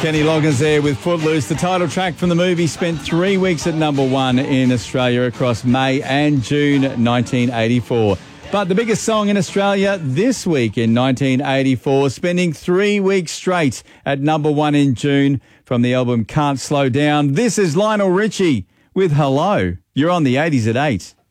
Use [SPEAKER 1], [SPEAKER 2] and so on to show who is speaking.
[SPEAKER 1] Kenny Loggins there with Footloose. The title track from the movie spent 3 weeks at number one in Australia across May and June 1984. But the biggest song in Australia this week in 1984, spending 3 weeks straight at number one in June from the album Can't Slow Down. This is Lionel Richie with Hello. You're on the 80s at 8.